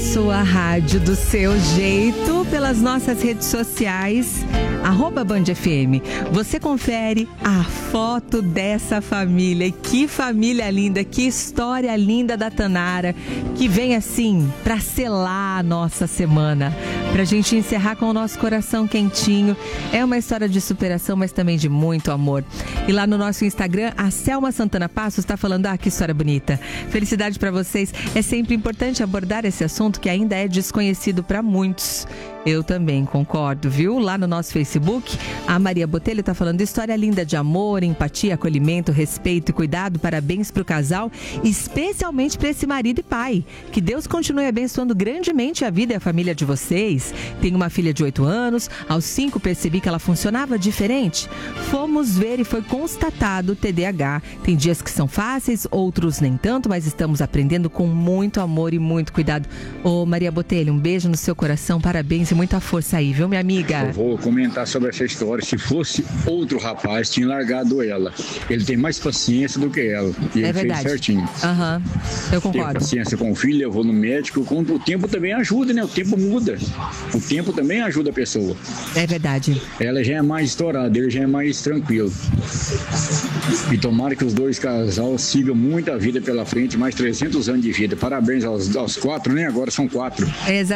sua rádio do seu jeito, pelas nossas redes sociais, @BandFM. Você confere a foto dessa família. E que família linda, que história linda da Tanara, que vem assim para selar a nossa semana, pra gente encerrar com o nosso coração quentinho. É uma história de superação, mas também de muito amor. E lá no nosso Instagram, a Selma Santana Passos está falando: que história bonita. Felicidade para vocês. É sempre importante abordar esse assunto que ainda é desconhecido para muitos. Eu também concordo, viu? Lá no nosso Facebook, a Maria Botelho está falando: história linda de amor, empatia, acolhimento, respeito e cuidado. Parabéns para o casal, especialmente para esse marido e pai. Que Deus continue abençoando grandemente a vida e a família de vocês. Tenho uma filha de 8 anos, aos 5 percebi que ela funcionava diferente. Fomos ver e foi constatado TDAH. Tem dias que são fáceis, outros nem tanto, mas estamos aprendendo com muito amor e muito cuidado. Ô Maria Botelho, um beijo no seu coração, parabéns e muita força aí, viu, minha amiga? Eu vou comentar sobre essa história. Se fosse outro rapaz, tinha largado ela. Ele tem mais paciência do que ela. E ele fez certinho. Eu concordo. Tem paciência com o filho, eu vou no médico. O tempo também ajuda, né? O tempo muda. O tempo também ajuda a pessoa. É verdade. Ela já é mais estourada, ele já é mais tranquilo. E tomara que os dois casais sigam muita vida pela frente, mais 300 anos de vida. Parabéns aos 4, né? Agora são 4.